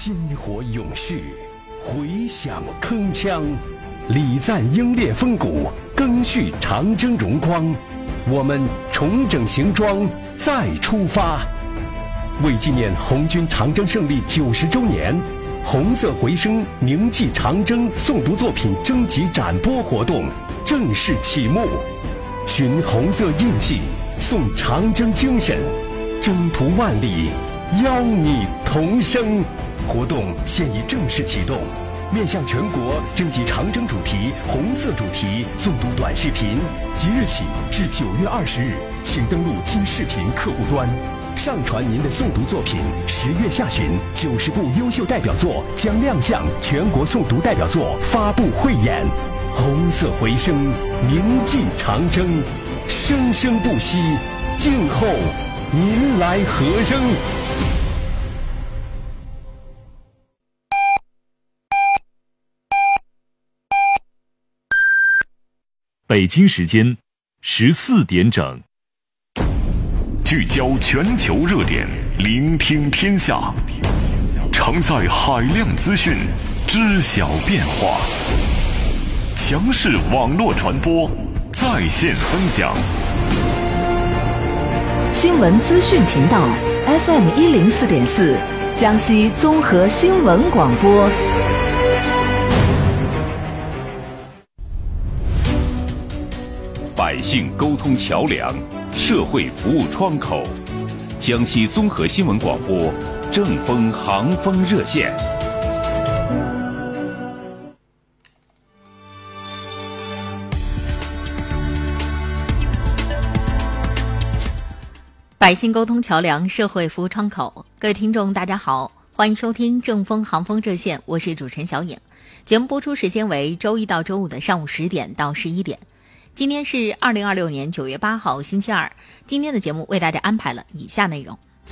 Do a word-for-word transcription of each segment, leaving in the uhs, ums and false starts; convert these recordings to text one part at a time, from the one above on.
薪火勇士，回响铿锵，礼赞英烈风骨，赓续长征荣光。我们重整行装，再出发。为纪念红军长征胜利九十周年，红色回声铭记长征诵读作品征集展播活动正式启幕。寻红色印记，颂长征精神，征途万里，邀你同声。活动现已正式启动，面向全国征集长征主题、红色主题诵读短视频。即日起至九月二十日，请登录今视频客户端，上传您的诵读作品。十月下旬，九十部优秀代表作将亮相全国诵读代表作发布汇演。红色回声，铭记长征，生生不息。静候您来和声。 北京时间十四点整， 聚焦全球热点，聆听天下，承载海量资讯，知晓变化。强势网络传播，在线分享。 新闻资讯频道 F M 一零四点四，江西综合新闻广播。 百姓沟通桥梁，社会服务窗口，江西综合新闻广播正风航风热线。 百姓沟通桥梁，社会服务窗口，各位听众大家好，欢迎收听正风航风热线，我是主持人小颖。节目播出时间为周一到周五的上午十点到十一点。今天是二零二六年九月八号星期二，今天的节目为大家安排了以下内容。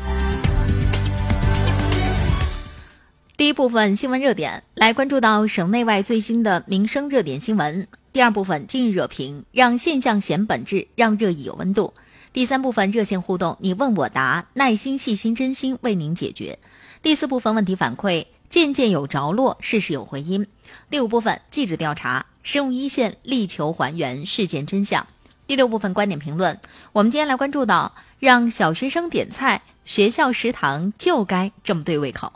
第一部分新闻热点，来关注到省内外最新的民生热点新闻。第二部分今日热评，让现象显本质，让热议有温度。第三部分热线互动，你问我答，耐心细心真心为您解决。第四部分问题反馈，件件有着落，事事有回音。第五部分记者调查，深入一线，力求还原事件真相。第六部分观点评论，我们今天来关注到让小学生点菜，学校食堂就该这么对胃口。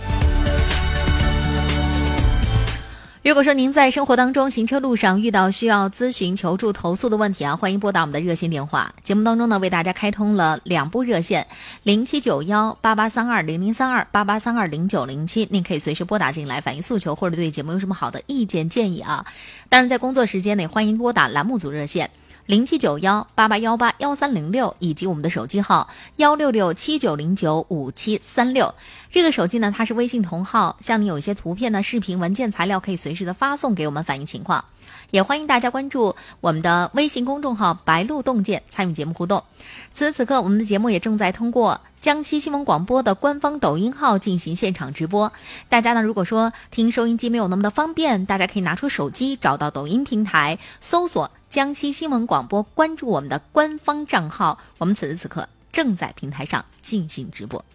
如果说您在生活当中行车路上遇到需要咨询求助投诉的问题啊，欢迎拨打我们的热线电话。节目当中呢，为大家开通了两部热线，零七九幺八八三二零零三二八八三二零九零七，您可以随时拨打进来反映诉求或者对节目有什么好的意见建议啊。当然在工作时间内，欢迎拨打栏目组热线零七九幺八八幺八幺三零六以及我们的手机号幺六六七九零九五七三六。这个手机呢，它是微信同号，像你有一些图片呢、视频、文件材料，可以随时的发送给我们反映情况。也欢迎大家关注我们的微信公众号白鹿洞见，参与节目互动。此时此刻，我们的节目也正在通过江西新闻广播的官方抖音号进行现场直播。大家呢，如果说听收音机没有那么的方便，大家可以拿出手机找到抖音平台，搜索江西新闻广播，关注我们的官方账号。我们此时此刻正在平台上进行直播。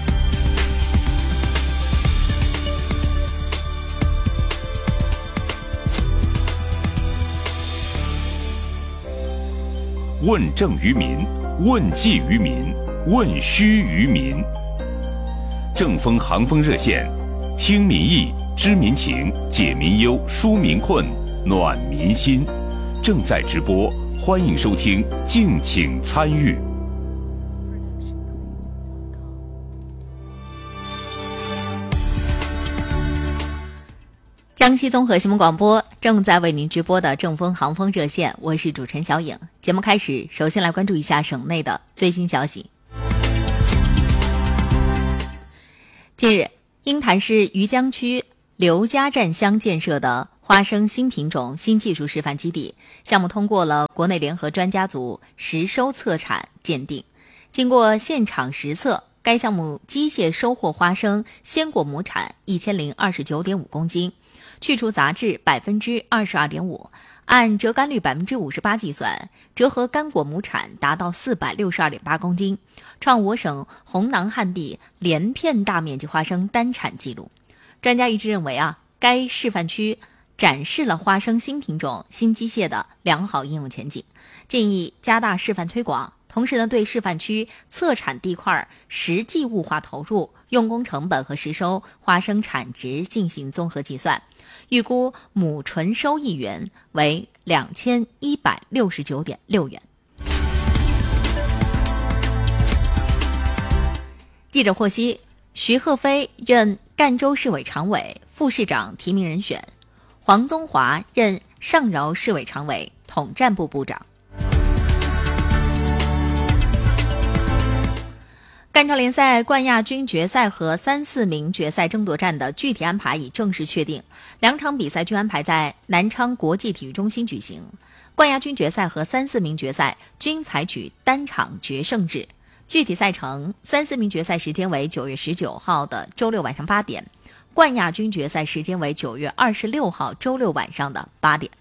问政于民，问计于民，问需于民。正风航风热线，听民意，知民情，解民忧，纾民困，暖民心。正在直播，欢迎收听，敬请参与。 江西综合新闻广播正在为您直播的正风航风热线，我是主持人小颖。节目开始，首先来关注一下省内的最新消息。近日，鹰潭市余江区刘家站乡建设的花生新品种新技术示范基地项目通过了国内联合专家组实收测产鉴定。经过现场实测，该项目机械收获花生鲜果亩产一千零二十九点五公斤，去除杂质百分之二十二点五，按折干率百分之五十八计算，折合干果亩产达到四百六十二点八公斤，创我省红囊旱地连片大面积花生单产纪录。 专家一致认为啊，该示范区展示了花生新品种新机械的良好应用前景，建议加大示范推广，同时呢，对示范区测产地块实际物化投入、用工成本和实收花生产值进行综合计算，预估亩纯收益元为两千一百六十九点六元。记者获悉，徐鹤飞任赣州市委常委、副市长提名人选，黄宗华任上饶市委常委、统战部部长。赣超联赛冠亚军决赛和三四名决赛争夺战的具体安排已正式确定，两场比赛均安排在南昌国际体育中心举行。冠亚军决赛和三四名决赛均采取单场决胜制。具体赛程：三四名决赛时间为九月十九号的周六晚上八点，冠亚军决赛时间为九月二十六号周六晚上的八点。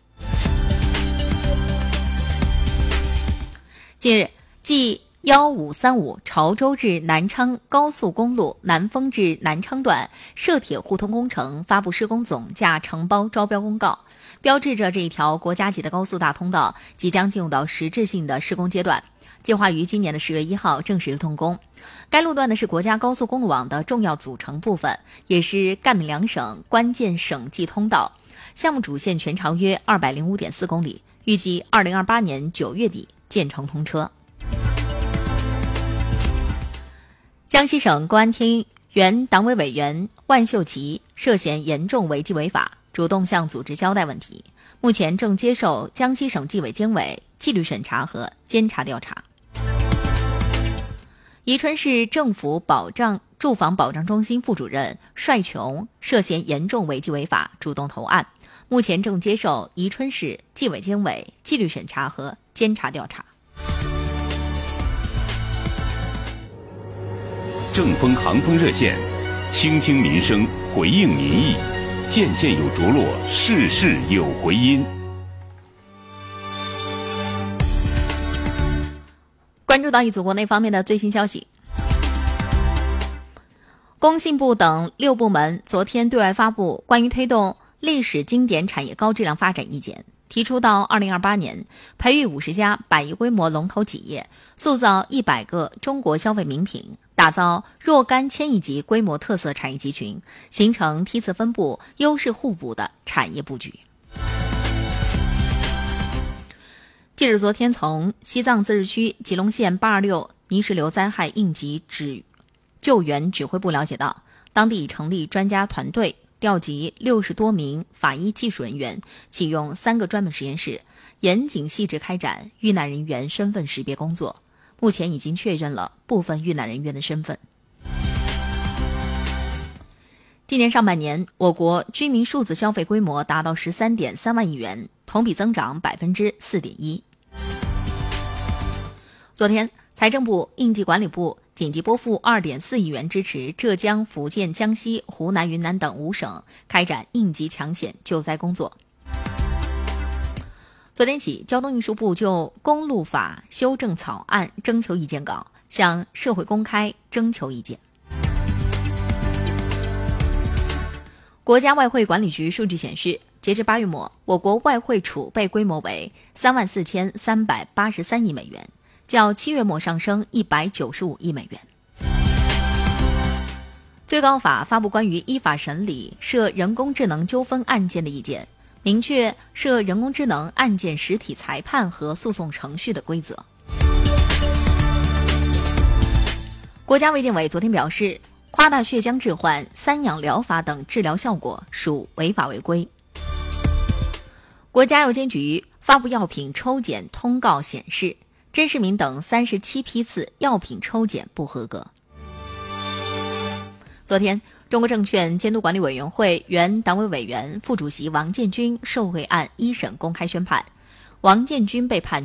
近日，继幺五三五潮州至南昌高速公路南丰至南昌段涉铁互通工程发布施工总价承包招标公告，标志着这一条国家级的高速大通道即将进入到实质性的施工阶段，计划于今年的十月一号正式动工。该路段呢是国家高速公路网的重要组成部分，也是赣闽两省关键省际通道。项目主线全长约二百零五点四公里，预计二零二八年九月底建成通车。江西省公安厅原党委委员万秀奇涉嫌严重违纪违法，主动向组织交代问题，目前正接受江西省纪委监委纪律审查和监察调查。宜春市政府保障住房保障中心副主任帅琼涉嫌严重违纪违法，主动投案，目前正接受宜春市纪委监委纪律审查和监察调查。 正风航风热线，倾听民生，回应民意，件件有着落，事事有回音。 关注到一组国内方面的最新消息，工信部等六部门昨天对外发布关于推动历史经典产业高质量发展意见，提出到二零二八年培育五十家百亿规模龙头企业，塑造一百个中国消费名品，打造若干千亿级规模特色产业集群，形成梯次分布、优势互补的产业布局。记者昨天从西藏自治区吉隆县八二六泥石流灾害应急指救援指挥部了解到，当地已成立专家团队，调集六十多名法医技术人员，启用三个专门实验室，严谨细致开展遇难人员身份识别工作。目前已经确认了部分遇难人员的身份。今年上半年，我国居民数字消费规模达到十三点三万亿元，同比增长百分之四点一。昨天，财政部、应急管理部紧急拨付二点四亿元，支持浙江、福建、江西、湖南、云南等五省开展应急抢险救灾工作。昨天起，交通运输部就公路法修正草案征求意见稿向社会公开征求意见。国家外汇管理局数据显示，截至八月末，我国外汇储备规模为三万四千三百八十三亿美元，较七月末上升一百九十五亿美元。最高法发布关于依法审理涉人工智能纠纷案件的意见，明确涉人工智能案件实体裁判和诉讼程序的规则。国家卫健委昨天表示，夸大血浆置换、三氧疗法等治疗效果属违法违规。国家药监局发布药品抽检通告显示，甄世民等三十七批次药品抽检不合格。昨天，中国证券监督管理委员会原党委委员、副主席王建军受贿案一审公开宣判，王建军被判